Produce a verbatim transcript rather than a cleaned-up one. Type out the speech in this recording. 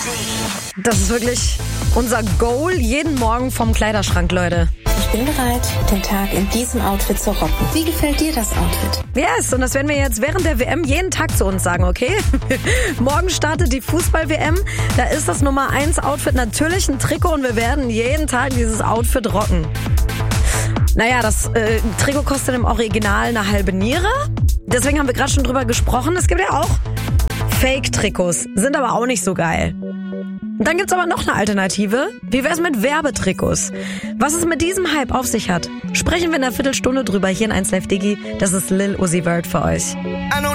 Das ist wirklich unser Goal jeden Morgen vom Kleiderschrank, Leute. Ich bin bereit, den Tag in diesem Outfit zu rocken. Wie gefällt dir das Outfit? Yes, und das werden wir jetzt während der W M jeden Tag zu uns sagen, okay? Morgen startet die Fußball-W M. Da ist das Nummer eins Outfit natürlich ein Trikot und wir werden jeden Tag dieses Outfit rocken. Naja, das äh, Trikot kostet im Original eine halbe Niere. Deswegen haben wir gerade schon drüber gesprochen. Es gibt ja auch Fake-Trikots, sind aber auch nicht so geil. Und dann gibt's aber noch eine Alternative. Wie wär's mit Werbetrikots? Was es mit diesem Hype auf sich hat, sprechen wir in einer Viertelstunde drüber hier in eins Live Digi. Das ist Lil Uzi Vert für euch.